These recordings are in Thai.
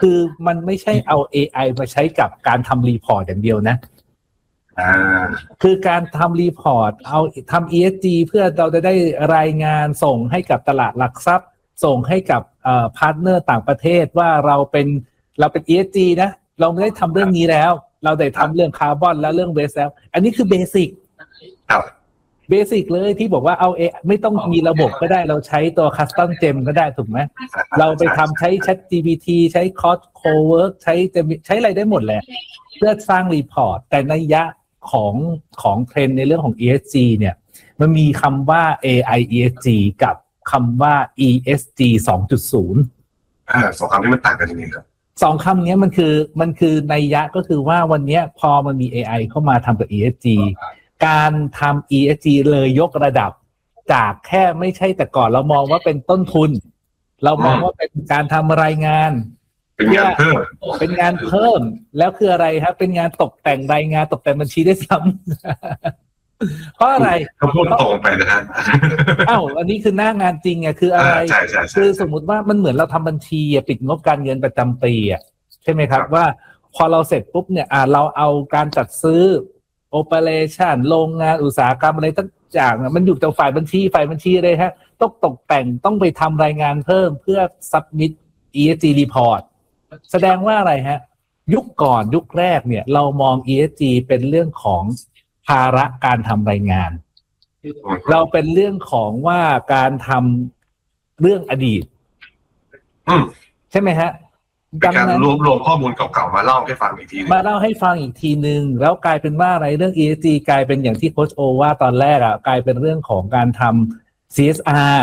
คือมันไม่ใช่เอา AI มาใช้กับการทำรีพอร์ตอย่างเดียวนะคือการทำรีพอร์ตเอาทำ ESG เพื่อเราจะได้รายงานส่งให้กับตลาดหลักทรัพย์ส่งให้กับพาร์ทเนอร์ต่างประเทศว่าเราเป็น ESG นะเราไม่ได้ทำเรื่องนี้แล้วเราได้ทำเรื่องคาร์บอนและเรื่องเวสต์แล้วอันนี้คือเบสิกเบสิกเลยที่บอกว่าเอาไม่ต้องมีระบบก็ได้เราใช้ตัว Custom Gem ก็ได้ถูกไหมเราไปทำใช้ ChatGPT ใช้ Codework ใช้อะไรได้หมดแหละเพื่อสร้างรีพอร์ตแต่นัยยะของเทรนด์ในเรื่องของ ESG เนี่ยมันมีคำว่า AI ESG กับคำว่า ESG 2.0 สองคำนี้มันต่างกันยังไงครับสองคำนี้มันคือนัยยะก็คือว่าวันนี้พอมันมี AI เข้ามาทำกับ ESG การทำ ESG เลยยกระดับจากแค่ไม่ใช่แต่ก่อนเรามองว่าเป็นต้นทุนเรามองว่าเป็นการทำรายงานเป็นงานเพิ่มแล้วคืออะไรครับเป็นงานตกแต่งรายงานตกแต่งบัญชีได้ซ้ำเพราะอะไรเขาพูดตรงไปนะฮะอันนี้คือหน้างานจริงไงคืออะไรคือสมมุติว่ามันเหมือนเราทำบัญชีปิดงบการเงินประจำปีใช่ไหมครับว่าพอเราเสร็จปุ๊บเนี่ยเราเอาการจัดซื้อoperation โรงงานอุตสาหกรรมอะไรทั้งอย่างมันอยู่แต่ฝ่ายบัญชีเลยฮะต้องตกแต่งต้องไปทำรายงานเพิ่มเพื่อ submit ESG report แสดงว่าอะไรฮะยุคแรกเนี่ยเรามอง ESG เป็นเรื่องของภาระการทำรายงานเราเป็นเรื่องของว่าการทำเรื่องอดีตใช่ไหมฮะเป็นการรวมข้อมูลเก่าๆมาเล่าให้ฟังอีกทีนึงแล้วกลายเป็นว่าอะไรเรื่อง ESG กลายเป็นอย่างที่โค้ชโอว่าตอนแรกกลายเป็นเรื่องของการทำ CSR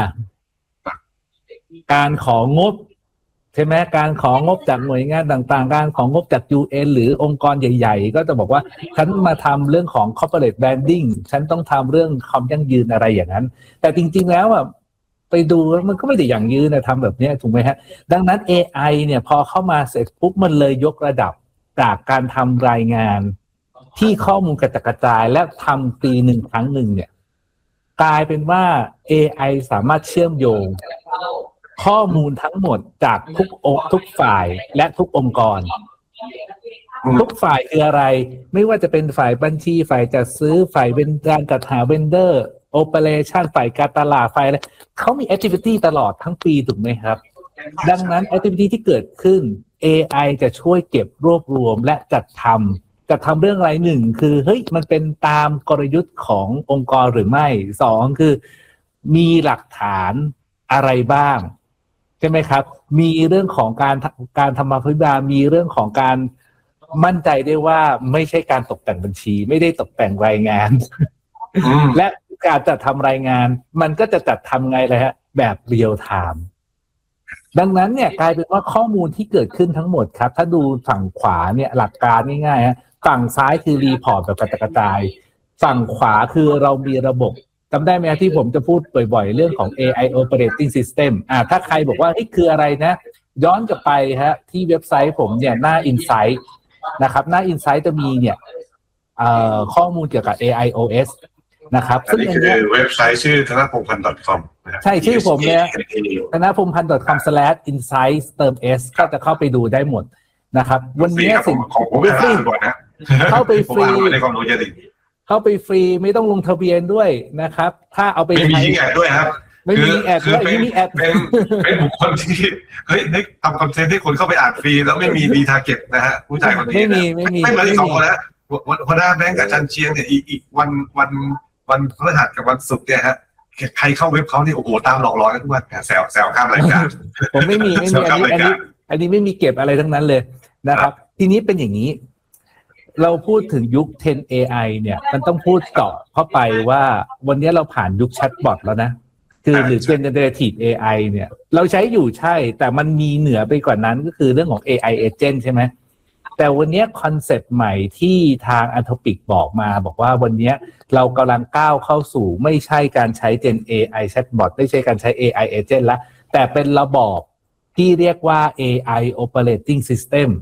การของงบใช่ไหมการของงบจากหน่วยงานต่างๆการของงบจาก UN หรือองค์กรใหญ่ๆก็จะบอกว่าฉันมาทำเรื่องของ corporate branding ฉันต้องทำเรื่องความยั่งยืนอะไรอย่างนั้นแต่จริงๆแล้วไปดูมันก็ไม่ได้อย่างยืนทำแบบนี้ถูกไหมฮะดังนั้น AI เนี่ยพอเข้ามาเสร็จปุ๊บมันเลยยกระดับจากการทำรายงานที่ข้อมูลกระจายและทำปีหนึ่งครั้งหนึ่งเนี่ยกลายเป็นว่า AI สามารถเชื่อมโยงข้อมูลทั้งหมดจากทุกฝ่ายและทุกองค์กรทุกฝ่ายคืออะไรไม่ว่าจะเป็นฝ่ายบัญชีฝ่ายจัดซื้อฝ่ายเป็นการจัดหาเวนเดอร์โอเปอเรชั่นฝ่ายการตลาดฝ่ายอะไรเขามีแอคทิวิตี้ตลอดทั้งปีถูกไหมครับดังนั้นแอคทิวิตี้ที่เกิดขึ้น AI จะช่วยเก็บรวบรวมและจัดทำเรื่องอะไรหนึ่งคือเฮ้ยมันเป็นตามกลยุทธ์ขององค์กรหรือไม่สองคือมีหลักฐานอะไรบ้างใช่ไหมครับมีเรื่องของการทำมาพิบาลมีเรื่องของการมั่นใจได้ว่าไม่ใช่การตกแต่งบัญชีไม่ได้ตกแต่งรายงานและการจัดทำรายงานมันก็จะจัดทำไงเลยฮะแบบเรียลไทม์ดังนั้นเนี่ยกลายเป็นว่าข้อมูลที่เกิดขึ้นทั้งหมดครับถ้าดูฝั่งขวาเนี่ยหลักการง่ายๆฮะฝั่งซ้ายคือรีพอร์ตแบบกระจายฝั่งขวาคือเรามีระบบจำได้ไหมที่ผมจะพูดบ่อยๆเรื่องของ AI Operating System ถ้าใครบอกว่าคืออะไรนะย้อนกลับไปฮะที่เว็บไซต์ผมเนี่ยหน้า Insight นะครับหน้า Insight จะมีเนี่ยข้อมูลเกี่ยวกับ AIOS นะครับซึ่งคือเว็บไซต์ชื่อธนพงษ์พันธ์ .com ใช่ชื่อผมเนี่ยธนพงษ์พันธ์ .com/insights เติม s ก็จะเข้าไปดูได้หมดนะครับวันนี้สิ่งของผมฟรีเข้าไปฟรีเข้าไปฟรีไม่ต้องลงทะเบียนด้วยนะครับถ้าเอาไปไม่มีแอดด้วยครับไม่มีแอดด้วยไม่มีแอดเป็นบุคคลที่เฮ้ยทำคอนเทนต์ให้คนเข้าไปอ่านฟรีแล้วไม่มีดีทาร์เก็ตนะฮะผู้ชายคนนี้ไม่เหมือนสองคนนะหัวหน้าแบงก์กับจันเชียงเนี่ยอีกวันพฤหัสกับวันศุกร์เนี่ยฮะใครเข้าเว็บเขาเนี่ยโอ้โหตามหลอกหลอนกันทุกวันแซวข้ามรายการผมไม่มีอันนี้ไม่มีเก็บอะไรทั้งนั้นเลยนะครับทีนี้เป็นอย่างนี้เราพูดถึงยุค 10 AI เนี่ยมันต้องพูดต่อเข้าไปว่าวันนี้เราผ่านยุคแชทบอทแล้วนะคือหรือ generative AI เนี่ยเราใช้อยู่ใช่แต่มันมีเหนือไปกว่านั้นก็คือเรื่องของ AI agent ใช่ไหมแต่วันนี้คอนเซปต์ใหม่ที่ทาง Anthropic บอกว่าวันนี้เรากำลังก้าวเข้าสู่ไม่ใช่การใช้ Gen AI Chatbot ไม่ใช่การใช้ AI Agent แล้วแต่เป็นระบอบที่เรียกว่า AI Operating System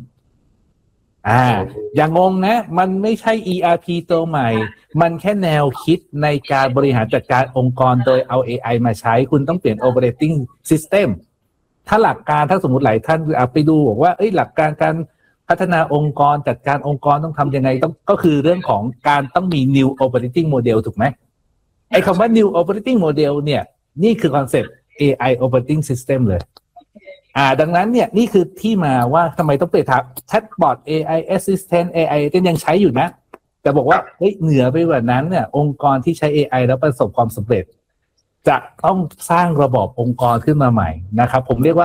อย่างงงนะมันไม่ใช่ ERP ตัวใหม่มันแค่แนวคิดในการบริหารจัดการองค์กรโดยเอา AI มาใช้คุณต้องเปลี่ยน Operating System ถ้าหลักการถ้าสมมติหลายท่านไปดูบอกว่าหลักการการพัฒนาองค์กรจัดการองค์กรต้องทำยังไงก็คือเรื่องของการต้องมี new operating model ถูกไหมไอ้คำว่า new operating model เนี่ยนี่คือคอนเซ็ปต์ AI operating system เลยดังนั้นเนี่ยนี่คือที่มาว่าทำไมต้องไปทำ chatbot AI assistant AI ก็ยังใช้อยู่นะแต่บอกว่าเหนือไปกว่านั้นเนี่ยองค์กรที่ใช้ AI แล้วประสบความสำเร็จจะต้องสร้างระบบองค์กรขึ้นมาใหม่นะครับผมเรียกว่า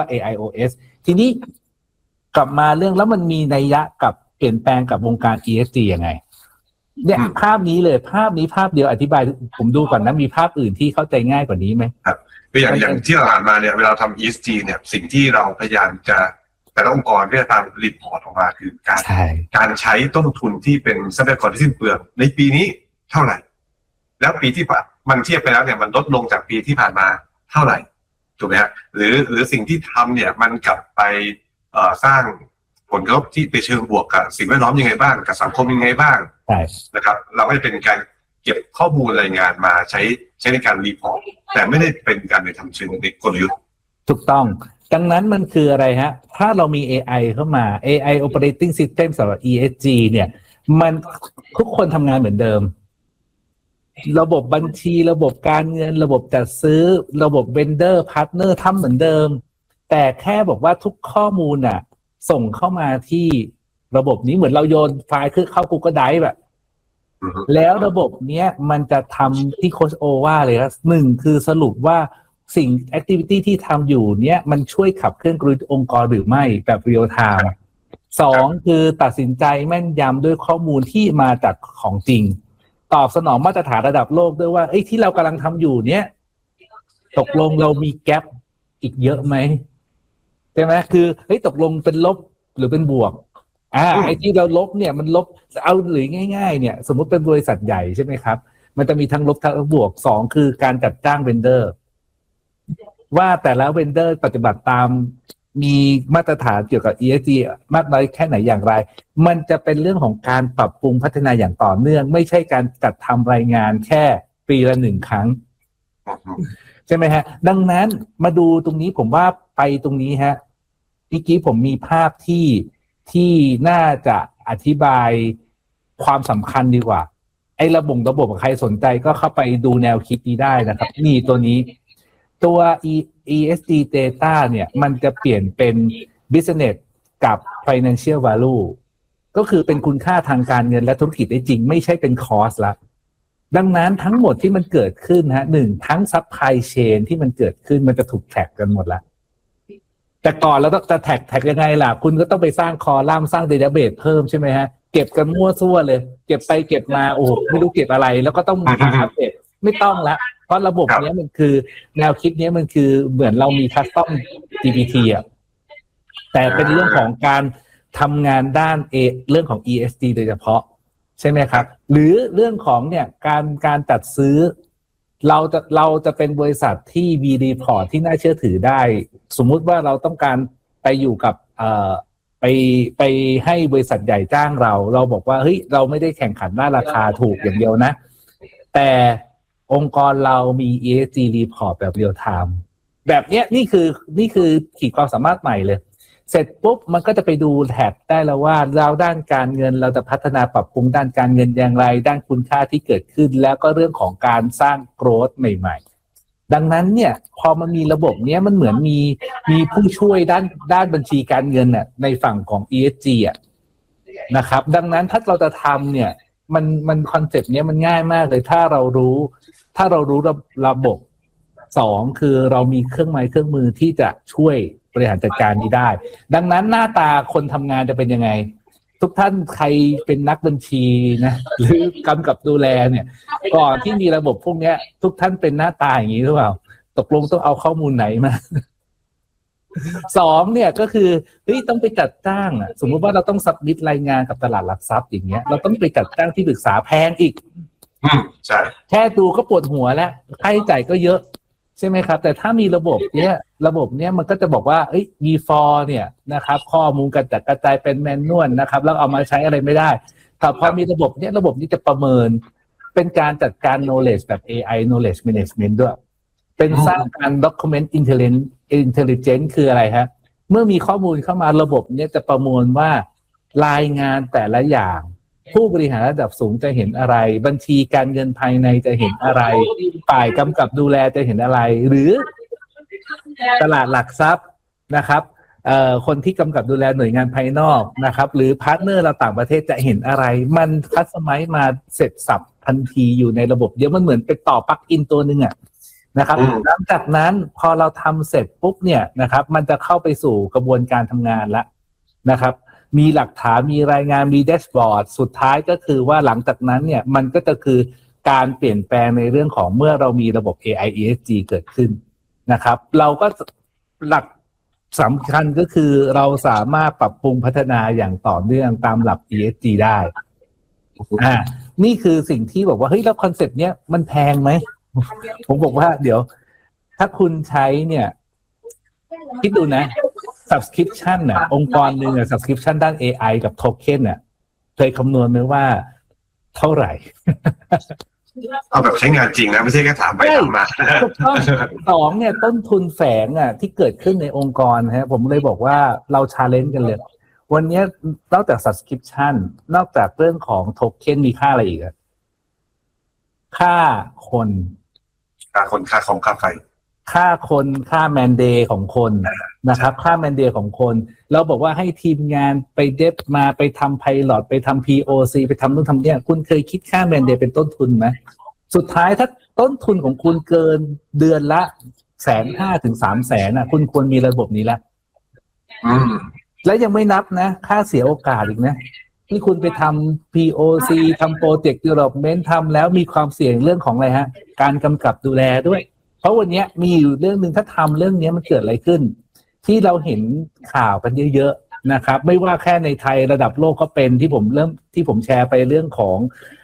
AIOS ทีนี้กลับมาเรื่องแล้วมันมีนัยยะกับเปลี่ยนแปลงกับวงการ ESG ยังไงเนี่ยภาพนี้เลยภาพเดียวอธิบายผมดูก่อนนะมีภาพอื่นที่เข้าใจง่ายกว่านี้ไหมครับคืออย่างที่เราอ่านมาเนี่ยเวลาทำ ESG เนี่ยสิ่งที่เราพยายามจะแต่ละองค์กรก็จะตามรีพอร์ตออกมาคือการใช้ต้นทุนที่เป็นทรัพยากรที่สิ้นเปลืองในปีนี้เท่าไหร่แล้วปีที่มันเทียบไปแล้วเนี่ยมันลดลงจากปีที่ผ่านมาเท่าไหร่ถูกไหมฮะหรือสิ่งที่ทำเนี่ยมันกลับไปสร้างผลกระทบที่ไปเชิงบวกกับสิ่งแวดล้อมยังไงบ้างกับสังคมยังไงบ้างนะครับเราก็จะเป็นการเก็บข้อมูลรายงานมาใช้ในการรีพอร์ตแต่ไม่ได้เป็นการไปทำเชิงในกลยุทธ์ถูกต้องดังนั้นมันคืออะไรฮะถ้าเรามี AI เข้ามา AI operating system สำหรับ ESG เนี่ยมันทุกคนทำงานเหมือนเดิมระบบบัญชีระบบการเงินระบบจัดซื้อระบบ vendor partner ทำเหมือนเดิมแต่แค่บอกว่าทุกข้อมูลส่งเข้ามาที่ระบบนี้เหมือนเราโยนไฟล์เข้า Google Drive แบบแล้วระบบเนี้ยมันจะทำที่โค้ชโอว่าเลยครับหนึ่งคือสรุปว่าสิ่ง activity ที่ทำอยู่เนี้ยมันช่วยขับเคลื่อนกลยุทธ์องค์กรหรือไม่แบบ real time สองคือตัดสินใจแม่นยำด้วยข้อมูลที่มาจากของจริงตอบสนองมาตรฐานระดับโลกด้วยว่าที่เรากำลังทำอยู่เนี้ยตกลงเรามีแกปอีกเยอะไหมใช่ไหมคือตกลงเป็นลบหรือเป็นบวกไอ้ที่เราลบเนี่ยมันลบเอาหรือง่ายๆเนี่ยสมมุติเป็นบริษัทใหญ่ใช่ไหมครับมันจะมีทั้งลบทั้งบวกสองคือการจัดจ้างเวนเดอร์ว่าแต่ละเวนเดอร์ปฏิบัติตามมีมาตรฐานเกี่ยวกับ ESG มากน้อยแค่ไหนอย่างไรมันจะเป็นเรื่องของการปรับปรุงพัฒนาอย่างต่อเนื่องไม่ใช่การจัดทำรายงานแค่ปีละ1 ครั้งใช่ไหมฮะดังนั้นมาดูตรงนี้ผมว่าไปตรงนี้ฮะเมื่อกี้ผมมีภาพที่น่าจะอธิบายความสำคัญดีกว่าไอ้ระบบใครสนใจก็เข้าไปดูแนวคิดนี้ได้นะครับนี่ตัวนี้ตัว ESG data เนี่ยมันจะเปลี่ยนเป็น business กับ financial value ก็คือเป็นคุณค่าทางการเงินและธุรกิจได้จริงไม่ใช่เป็น cost ละดังนั้นทั้งหมดที่มันเกิดขึ้นหนึ่งทั้ง supply chain ที่มันเกิดขึ้นมันจะถูกแท็กกันหมดละแต่ก่อนเราต้องจะแท็กยังไงล่ะคุณก็ต้องไปสร้างคอลัมน์สร้าง database เพิ่มใช่ไหมฮะเก็บกันมั่วซั่วเลยเก็บไปเก็บมาโอ้ไม่รู้เก็บอะไรแล้วก็ต้องอัปเดตไม่ต้องละเพราะระบบนี้มันคือแนวคิดนี้มันคือเหมือนเรามี custom GPT แต่เป็นเรื่องของการทำงานด้านเรื่องของ ESG โดยเฉพาะใช่ไหมครับหรือเรื่องของเนี่ยการจัดซื้อเราจะเป็นบริษัทที่มีรีพอร์ตที่น่าเชื่อถือได้สมมุติว่าเราต้องการไปอยู่กับไปให้บริษัทใหญ่จ้างเราบอกว่าเฮ้ยเราไม่ได้แข่งขันด้านราคาถูกอย่างเดียวนะแต่องค์กรเรามี ESG report แบบ real time แบบเนี้ยนี่คือขีดความสามารถใหม่เลยเสร็จปุ๊บมันก็จะไปดูแท็บได้แล้วว่าเราด้านการเงินเราจะพัฒนาปรับปรุงด้านการเงินอย่างไรด้านคุณค่าที่เกิดขึ้นแล้วก็เรื่องของการสร้างโกรธใหม่ๆดังนั้นเนี่ยพอมันมีระบบเนี้ยมันเหมือนมีผู้ช่วยด้านบัญชีการเงินน่ะในฝั่งของ ESG นะครับดังนั้นถ้าเราจะทำเนี่ยมันคอนเซ็ปต์เนี้ยมันง่ายมากเลยถ้าเรารู้ระบบสองคือเรามีเครื่องไม้เครื่องมือที่จะช่วยบริหารจัดการนี้ได้ดังนั้นหน้าตาคนทำงานจะเป็นยังไงทุกท่านใครเป็นนักบัญชีนะหรือกำกับดูแลเนี่ยก่อนที่มีระบบพวกนี้ทุกท่านเป็นหน้าตาอย่างนี้หรือเปล่าตกลงต้องเอาข้อมูลไหนมาสองเนี่ยก็คือต้องไปจัดจ้างสมมติว่าเราต้องซับมิตรายงานกับตลาดหลักทรัพย์อย่างเงี้ยเราต้องไปจัดจ้างที่ปรึกษาแพงอีกใช่แค่ดูก็ปวดหัวแล้วค่าใช้จ่ายก็เยอะใช่ไหมครับแต่ถ้ามีระบบเนี้ยมันก็จะบอกว่าV4 เนี่ยนะครับข้อมูลกระจายเป็นแมนนวลนะครับแล้วเอามาใช้อะไรไม่ได้แต่พอมีระบบนี้จะประเมินเป็นการจัดการ knowledge แบบ AI knowledge management ด้วยเป็นสร้างการ document intelligence คืออะไรฮะเมื่อมีข้อมูลเข้ามาระบบเนี้ยจะประมวลว่ารายงานแต่ละอย่างผู้บริหารระดับสูงจะเห็นอะไรบัญชีการเงินภายในจะเห็นอะไรฝ่ายกำกับดูแลจะเห็นอะไรหรือตลาดหลักทรัพย์นะครับคนที่กำกับดูแลหน่วยงานภายนอกนะครับหรือพาร์ทเนอร์เราต่างประเทศจะเห็นอะไรมันคัสตอมไมซ์มาเสร็จสับทันทีอยู่ในระบบเดี๋ยวมันเหมือนไปต่อปลั๊กอินตัวนึงอ่ะนะครับหลังจากนั้นพอเราทำเสร็จปุ๊บเนี่ยนะครับมันจะเข้าไปสู่กระบวนการทำงานแล้วนะครับมีหลักฐานมีรายงานมีแดชบอร์ดสุดท้ายก็คือว่าหลังจากนั้นเนี่ยมันก็จะคือการเปลี่ยนแปลงในเรื่องของเมื่อเรามีระบบ AI ESG เกิดขึ้นนะครับเราก็หลักสำคัญก็คือเราสามารถปรับปรุงพัฒนาอย่างต่อเนื่องตามหลัก ESG ได้นี่คือสิ่งที่บอกว่าเฮ้ยแล้วคอนเซ็ปต์เนี้ยมันแพงไหมผมบอกว่าเดี๋ยวถ้าคุณใช้เนี่ยคิดดูนะ subscription น่ะองค์กรหนึ่งsubscription ด้าน AI กับโทเค็นน่ะเคยคำนวณไหมว่าเท่าไหร่เอาแบบใช้งานจริงนะไม่ใช่แค่ถามไปถามมาสองเนี่ยต้นทุนแฝงที่เกิดขึ้นในองค์กรฮะผมเลยบอกว่าเรา challenge กันเลยวันนี้นอกจาก subscription นอกจากเรื่องของโทเค็นมีค่าอะไรอีกค่าคนค่าของค่าไฟค่าคนค่าแมนเดย์ของคนนะครับค่าแมนเดย์ของคนเราบอกว่าให้ทีมงานไปเดฟมาไปทำไพลอตไปทำ POC ไปทำนู่นทำนี่คุณเคยคิดค่าแมนเดย์เป็นต้นทุนไหมสุดท้ายถ้าต้นทุนของคุณเกินเดือนละ150,000 ถึง 300,000คุณควรมีระบบนี้แล้วและยังไม่นับนะค่าเสียโอกาสอีกนะที่คุณไปทำ POC ทำ Project Development ทำแล้วมีความเสี่ยงเรื่องของอะไรฮะการกำกับดูแลด้วยเพราะวันนี้มีอยู่เรื่องนึงถ้าทำเรื่องนี้มันเกิดอะไรขึ้นที่เราเห็นข่าวกันเยอะๆนะครับไม่ว่าแค่ในไทยระดับโลกก็เป็นที่ผมแชร์ไปเรื่องของ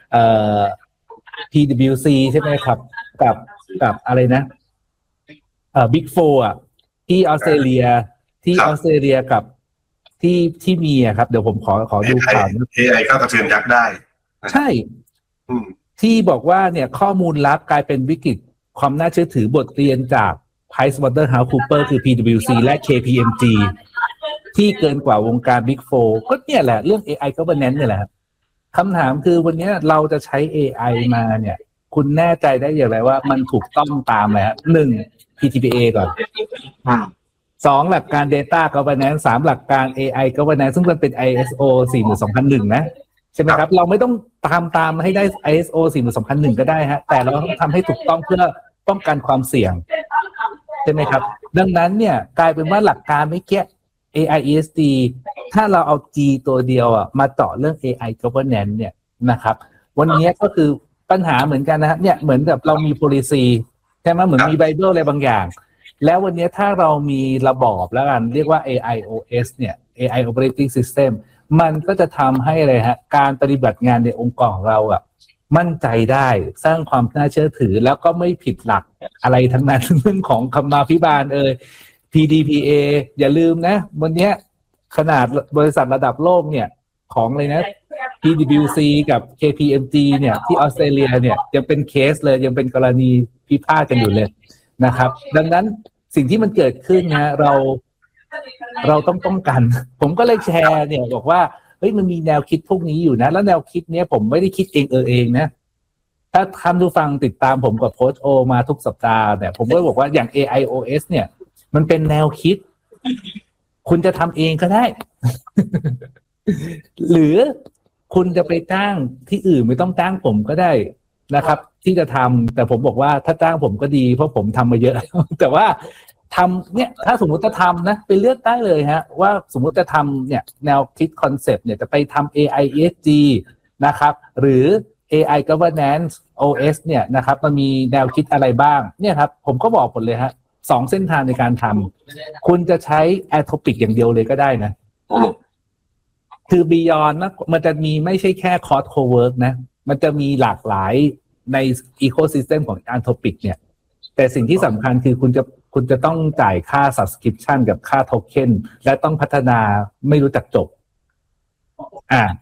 PwC ใช่ไหมครับกับอะไรนะBig Four ที่ออสเตรเลียกับที่มีครับเดี๋ยวผมขอดูข่าว AI ก็กระเทือนยักษ์ได้ใช่ที่บอกว่าเนี่ยข้อมูลลับกลายเป็นวิกฤตความน่าเชื่อถือบทเรียนจาก PricewaterhouseCoopers คือ PwC และ KPMG ที่เกินกว่าวงการ Big Four ก็เนี่ยแหละเรื่อง AI Governance เนี่ยแหละครับคำถามคือวันนี้เราจะใช้ AI มาเนี่ยคุณแน่ใจได้อย่างไรว่ามันถูกต้องตามแล้ว1 PTPA ก่อน2หลักการ Data Governance 3หลักการ AI Governance ซึ่งมันเป็น ISO 42001 นะใช่ไหมครับเราไม่ต้องตามให้ได้ ISO 42001 ก็ได้ฮะแต่เราต้องทำให้ถูกต้องเพื่อป้องกันความเสี่ยงใช่ไหมครับดังนั้นเนี่ยกลายเป็นว่าหลักการไม่แก้ AI ESG ถ้าเราเอา G ตัวเดียวมาเจาะเรื่อง AI Governance เนี่ยนะครับวันนี้ก็คือปัญหาเหมือนกันนะครับเนี่ยเหมือนกับเรามี policy ใช่ไหมเหมือนมี Bible อะไรบางอย่างแล้ววันนี้ถ้าเรามีระบอบแล้วกันเรียกว่า AIOS เนี่ย AI Operating System มันก็จะทำให้อะไรฮะการปฏิบัติงานในองค์กรของเรามั่นใจได้สร้างความน่าเชื่อถือแล้วก็ไม่ผิดหลักอะไรทั้งนั้นเรื่องของคำนาภิบาลPDPA อย่าลืมนะวันนี้ขนาดบริษัทระดับโลกเนี่ยของเลยนะ PwC กับ KPMG เนี่ยที่ออสเตรเลียเนี่ยยังเป็นเคสเลยยังเป็นกรณีพิพาทกันอยู่เลยนะครับดังนั้นสิ่งที่มันเกิดขึ้นนะเราต้องป้องกันผมก็เลยแชร์เนี่ยบอกว่าเฮ้ยมันมีแนวคิดพวกนี้อยู่นะแล้วแนวคิดเนี้ยผมไม่ได้คิดเองนะถ้าท่านผู้ฟังติดตามผมกับโค้ชโอมาทุกสัปดาห์เนี่ยผมก็บอกว่าอย่าง AIOS เนี่ยมันเป็นแนวคิดคุณจะทำเองก็ได้ หรือคุณจะไปจ้างที่อื่นไม่ต้องจ้างผมก็ได้นะครับที่จะทำแต่ผมบอกว่าถ้าจ้างผมก็ดีเพราะผมทำมาเยอะ แต่ว่าทำเนี่ยถ้าสมมุติจะทำนะไปเลือกได้เลยฮะว่าสมมุติจะทำเนี่ยแนวคิดคอนเซปต์เนี่ยจะไปทำ AI ESG นะครับหรือ AI Governance OS เนี่ยนะครับมันมีแนวคิดอะไรบ้างเนี่ยครับผมก็บอกหมดเลยฮะ2เส้นทางในการทำคุณจะใช้ Atopic อย่างเดียวเลยก็ได้นะคือ Beyond นะมันจะมีไม่ใช่แค่ Cost Co-work นะมันจะมีหลากหลายใน Ecosystem ของ Atopic เนี่ยแต่สิ่งที่สำคัญคือคุณจะต้องจ่ายค่า Subscription กับค่า Token และต้องพัฒนาไม่รู้จักจบ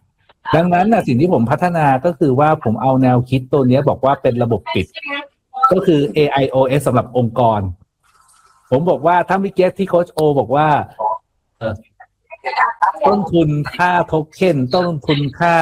ดังนั้นนะสิ่งที่ผมพัฒนาก็คือว่าผมเอาแนวคิดตัวนี้บอกว่าเป็นระบบปิดก็คือ AIOS สำหรับองค์กรผมบอกว่าถ้าเมื่อกี้ที่โค้ชโอบอกว่าต้นทุนค่าโทเค็นต้นทุนค่า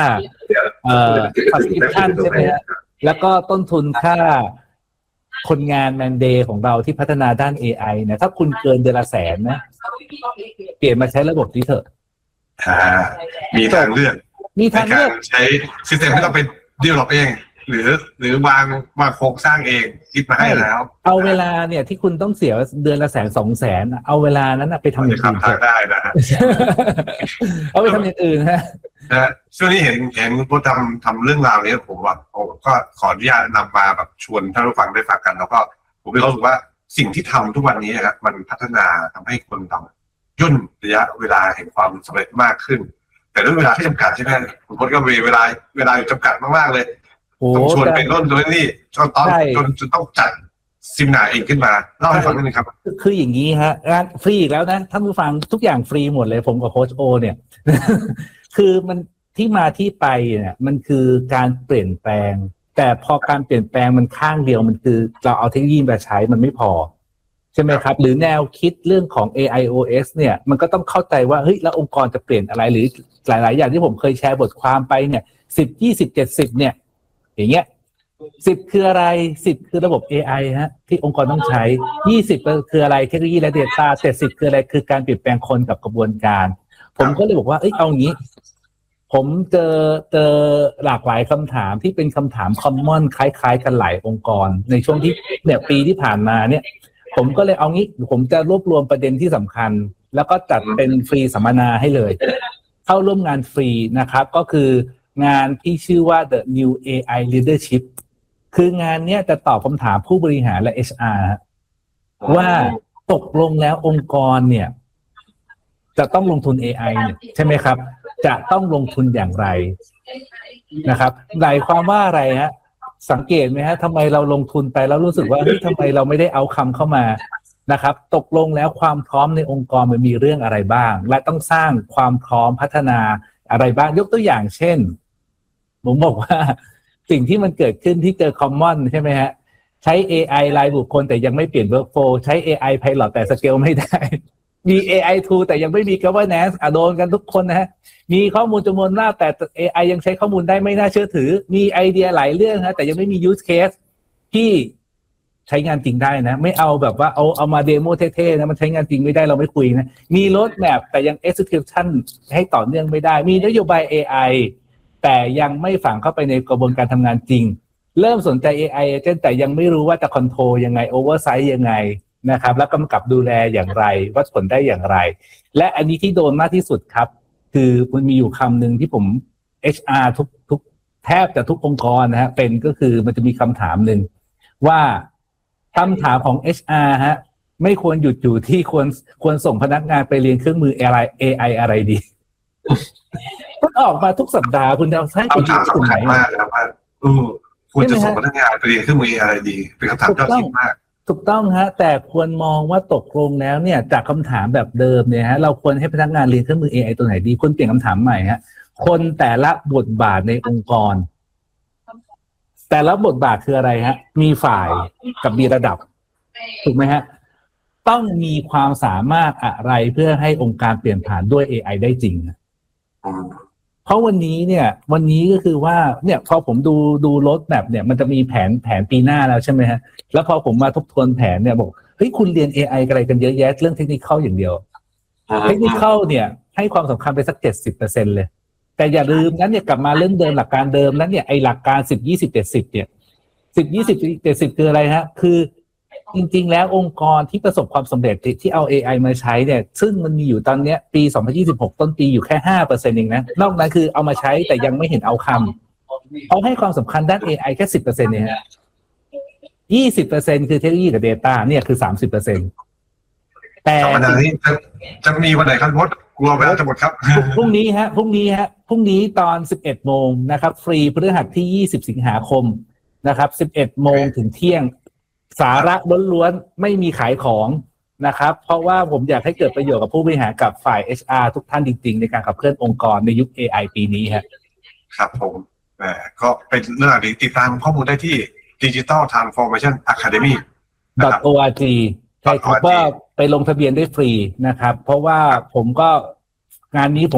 subscription ใช่ไหมฮะแล้วก็ต้นทุนค่าคนงานแมนเดย์ของเราที่พัฒนาด้าน AI เนี่ยถ้าคุณเกินเดือนละแสนนะเปลี่ยนมาใช้ระบบนี้เถอะมีทางเลือกในการใช้ซิสเต็มที่เราไปดีลลอปเองหรือวางโครงสร้างเองคิดมาให้แล้วเอาเวลาเนี่ยที่คุณต้องเสียเดือนละ100,000-200,000เอาเวลานั้นไปทำอย่างอื่นได้นะเอาไปทำอย่างอื่นฮะช่วงนี้เห็นพวกทำเรื่องราวนี้ผมก็ขออนุญาตนำมาแบบชวนท่านผู้ฟังได้ฟังกันแล้วก็ผมมีความรู้สึกว่าสิ่งที่ทำทุกวันนี้ครับมันพัฒนาทำให้คนทำย่นระยะเวลาแห่งความสำเร็จมากขึ้นแต่ด้วยเวลาที่จำกัดใช่ไหมคุณพจน์ก็มีเวลาอยู่จำกัดมากๆเลยต้องชวนไปโน่นโดยนี่จนต้องจัดซิมนาเองขึ้นมาเล่าให้ฟังนิดนึงครับคืออย่างนี้ฮะงานฟรีอีกแล้วนะท่านผู้ฟังทุกอย่างฟรีหมดเลยผมกับโค้ชโอเนี่ย คือมันที่มาที่ไปเนี่ยมันคือการเปลี่ยนแปลงแต่พอการเปลี่ยนแปลงมันข้างเดียวมันคือเราเอาเทคโนโลยีมาใช้มันไม่พอใช่ไหมครับหรือแนวคิดเรื่องของ AIOS เนี่ยมันก็ต้องเข้าใจว่าเฮ้ยแล้วองค์กรจะเปลี่ยนอะไรหรือหลายๆอย่างที่ผมเคยแชร์บทความไปเนี่ย10 20 70เนี่ยอย่างเงี้ย10คืออะไร10คือระบบ AI ฮะที่องค์กรต้องใช้20คืออะไรเทคโนโลยีและ Data 70คืออะไรคือการเปลี่ยนแปลงคนกับกระบวนการผมก็เลยบอกว่าเอางี้ผมเจอหลากหลายคำถามที่เป็นคำถามคอมมอนคล้ายๆกันหลายองค์กรในช่วงที่เนี่ยปีที่ผ่านมาเนี่ยผมก็เลยเอางี้ผมจะรวบรวมประเด็นที่สำคัญแล้วก็จัดเป็นฟรีสัมมนาให้เลยเข้าร่วมงานฟรีนะครับก็คืองานที่ชื่อว่า The New AI Leadership คืองานเนี้ยจะตอบคำถามผู้บริหารและ HR ว่าตกลงแล้วองค์กรเนี่ยจะต้องลงทุน AI เนี่ยใช่ไหมครับจะต้องลงทุนอย่างไรนะครับหมายความว่าอะไรฮะสังเกตไหมฮะทำไมเราลงทุนไปแล้วรู้สึกว่าเฮ้ยทำไมเราไม่ได้เอาคำเข้ามานะครับตกลงแล้วความพร้อมในองค์กรมันมีเรื่องอะไรบ้างและต้องสร้างความพร้อมพัฒนาอะไรบ้างยกตัวอย่างเช่นผมบอกว่าสิ่งที่มันเกิดขึ้นที่เจอ common ใช่ไหมฮะใช้ AI รายบุคคลแต่ยังไม่เปลี่ยน workflow ใช้ AI pilot แต่สเกลไม่ได้มี AI tool แต่ยังไม่มี governance โดนกันทุกคนนะฮะมีข้อมูลจำนวนมากแต่ AI ยังใช้ข้อมูลได้ไม่น่าเชื่อถือมีไอเดียหลายเรื่องฮะแต่ยังไม่มี use case ที่ใช้งานจริงได้นะไม่เอาแบบว่าเอามาเดโมเท่ๆนะมันใช้งานจริงไม่ได้เราไม่คุยนะมี road map แต่ยัง execution ให้ต่อเนื่องไม่ได้มีนโยบาย AI แต่ยังไม่ฝังเข้าไปในกระบวนการทำงานจริงเริ่มสนใจ AI agent แต่ยังไม่รู้ว่าจะ control ยังไง oversight ยังไงนะครับแล้วกำกับดูแลอย่างไรวัดผลได้อย่างไรและอันนี้ที่โดนมากที่สุดครับคือมันมีอยู่คำหนึ่งที่ผม HR ทุกแทบจะทุกองค์กรนะฮะเป็นก็คือมันจะมีคำถามหนึ่งว่าคำถามของ HR ฮะไม่ควรหยุดอยู่ที่ควรส่งพนักงานไปเรียนเครื่องมือ AI อะไรดีมันออกมาทุกสัปดาห์คุณจะให้คุณถามสำคัญมากนะครับว่าควรจะส่งพนักงานไปเรียนเครื่องมือ AI ดีเป็นคำถามยอดฮิตมากถูกต้องฮะแต่ควรมองว่าตกลงแล้วเนี่ยจากคำถามแบบเดิมเนี่ยฮะเราควรให้พนักงานเรียนเครื่องมือ AI ตัวไหนดีควรเปลี่ยนคำถามใหม่ฮะคนแต่ละบทบาทในองค์กรแต่ละบทบาทคืออะไรฮะมีฝ่ายกับมีระดับถูกไหมฮะต้องมีความสามารถอะไรเพื่อให้องค์การเปลี่ยนผ่านด้วย AI ได้จริงเพราะวันนี้ก็คือว่าเนี่ยพอผมดูรถแบบเนี่ยมันจะมีแผนปีหน้าแล้วใช่ไหมฮะแล้วพอผมมาทบทวนแผนเนี่ยบอกเฮ้ยคุณเรียน AI อะไรกันเยอะแยะเรื่องเทคนิคเข้าอย่างเดียวเทคนิคเข้าเนี่ยให้ความสำคัญไปสัก 70% เลยแต่อย่าลืมนั้นเนี่ยกลับมาเรื่องเดิมหลักการเดิมนั้นเนี่ยไอหลักการ10 20 70เนี่ย10 20 70คืออะไรฮะคือจริงๆแล้วองค์กรที่ประสบความสำเร็จที่เอา AI มาใช้เนี่ยซึ่งมันมีอยู่ตอนเนี้ยปี2026ต้นปีอยู่แค่ 5% เองนะนอกนั้นคือเอามาใช้แต่ยังไม่เห็นเอาคำเอาให้ความสำคัญด้าน AI แค่ 10% เนี่ยฮะ 20% คือเทคโนโลยีกับ Data เนี่ยคือ 30%แต่สัปดาห์นี้จะมีวันไหนครับมดกลัวเวลาจะหมดครับพรุ่งนี้ตอน 11 โมงนะครับฟรีพฤหัสที่20 สิงหาคมนะครับ11 โมงถึงเที่ยงสาระล้วนๆไม่มีขายของนะครับเพราะว่าผมอยากให้เกิดประโยชน์กับผู้บริหารกับฝ่าย HR ทุกท่านจริงๆในการขับเคลื่อนองค์กรในยุค AI ปีนี้ครับผมก็เป็นเรื่องติดตามข้อมูลได้ที่ Digital Transformation Academy .org ใช่ครับว่าไปลงทะเบียนได้ฟรีนะครับเพราะว่าผมก็งานนี้ผม